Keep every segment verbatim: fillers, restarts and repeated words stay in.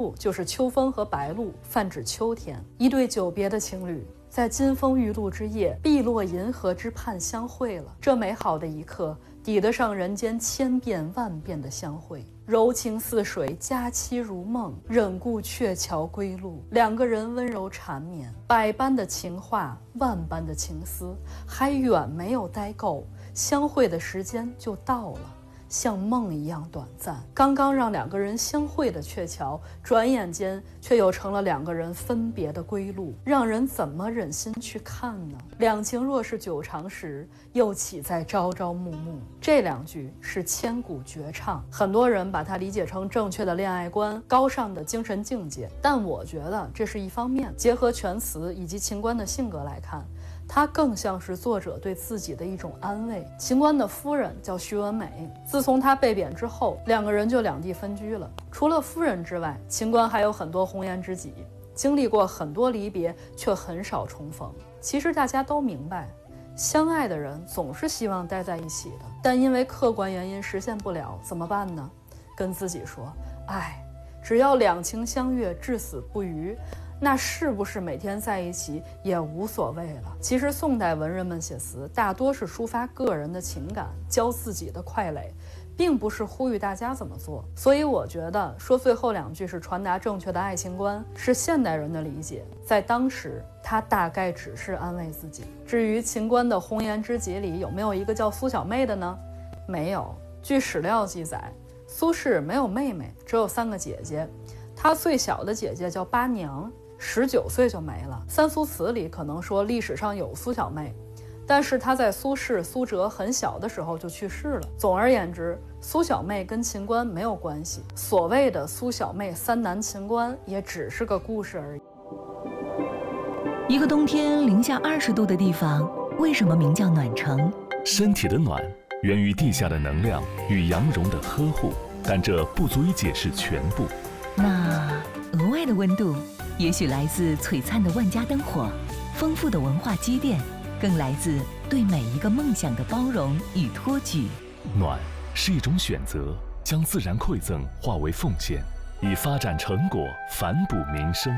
露就是秋风和白露，泛指秋天。一对久别的情侣在金风玉露之夜，碧落银河之畔相会了。这美好的一刻，抵得上人间千变万变的相会。柔情似水，佳期如梦，忍顾鹊桥归路。两个人温柔缠绵，百般的情话，万般的情思，还远没有待够，相会的时间就到了。像梦一样短暂，刚刚让两个人相会的鹊桥，转眼间却又成了两个人分别的归路，让人怎么忍心去看呢？两情若是久长时，又岂在朝朝暮暮。这两句是千古绝唱，很多人把它理解成正确的恋爱观、高尚的精神境界，但我觉得这是一方面。结合全词以及秦观的性格来看，它更像是作者对自己的一种安慰。秦观的夫人叫徐文美，自从他被贬之后，两个人就两地分居了。除了夫人之外，秦观还有很多红颜知己，经历过很多离别，却很少重逢。其实大家都明白，相爱的人总是希望待在一起的，但因为客观原因实现不了，怎么办呢？跟自己说，哎，只要两情相悦，至死不渝，那是不是每天在一起也无所谓了？其实宋代文人们写词大多是抒发个人的情感，教自己的快垒，并不是呼吁大家怎么做。所以我觉得说最后两句是传达正确的爱情观，是现代人的理解，在当时他大概只是安慰自己。至于秦观的红颜知己里有没有一个叫苏小妹的呢？没有。据史料记载，苏轼没有妹妹，只有三个姐姐，他最小的姐姐叫八娘，十九岁就没了。三苏词里可能说历史上有苏小妹，但是她在苏轼、苏辙很小的时候就去世了。总而言之，苏小妹跟秦观没有关系。所谓的苏小妹三男秦观，也只是个故事而已。 一个冬天零下二十度的地方，为什么名叫暖城？ 身体的暖源于地下的能量与阳绒的呵护，但这不足以解释全部。 那额外的温度也许来自璀璨的万家灯火，丰富的文化积淀，更来自对每一个梦想的包容与托举。 暖是一种选择，将自然馈赠化为奉献，以发展成果反哺民生。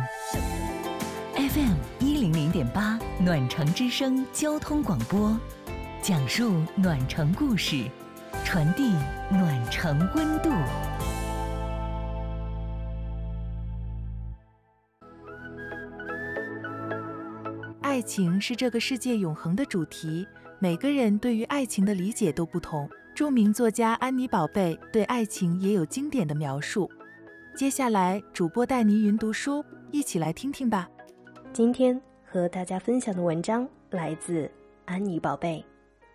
F M 一零零点八暖城之声交通广播，讲述暖城故事，传递暖城温度。 爱情是这个世界永恒的主题，每个人对于爱情的理解都不同。著名作家安妮宝贝对爱情也有经典的描述。接下来，主播带你云读书，一起来听听吧。 今天和大家分享的文章来自安妮宝贝。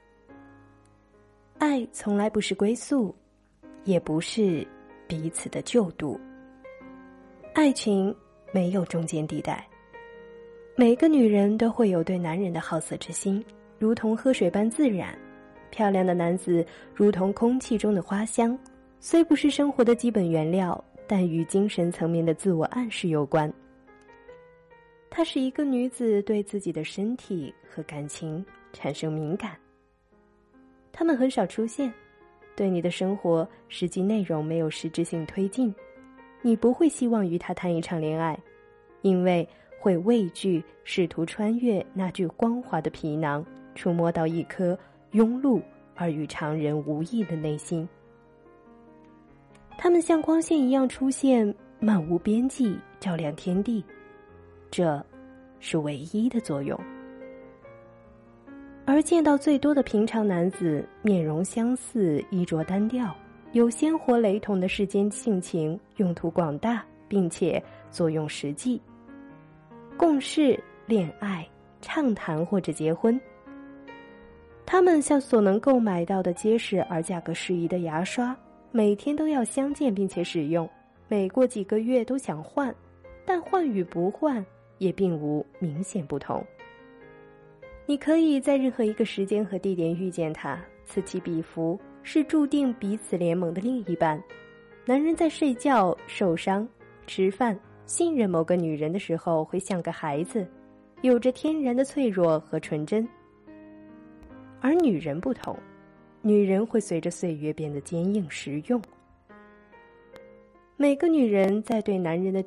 爱从来不是归宿，也不是彼此的救度。爱情没有中间地带。每个女人都会有对男人的好色之心，如同喝水般自然。漂亮的男子如同空气中的花香，虽不是生活的基本原料，但与精神层面的自我暗示有关。它使一个女子对自己的身体和感情产生敏感。他们很少出现，对你的生活实际内容没有实质性推进，你不会希望与他谈一场恋爱，因为会畏惧试图穿越那具光滑的皮囊，触摸到一颗庸碌而与常人无异的内心。它们像光线一样出现，漫无边际，照亮天地，这是唯一的作用。而见到最多的平常男子，面容相似，衣着单调，有鲜活雷同的世间性情，用途广大，并且作用实际。共事、恋爱、畅谈或者结婚，他们像所能购买到的结实而价格适宜的牙刷，每天都要相见并且使用，每过几个月都想换，但换与不换也并无明显不同。你可以在任何一个时间和地点遇见他，此起彼伏，是注定彼此联盟的另一半。男人在睡觉、受伤、吃饭、信任某个女人的时候会像个孩子，有着天然的脆弱和纯真。而女人不同，女人会随着岁月变得坚硬实用。每个女人在对男人的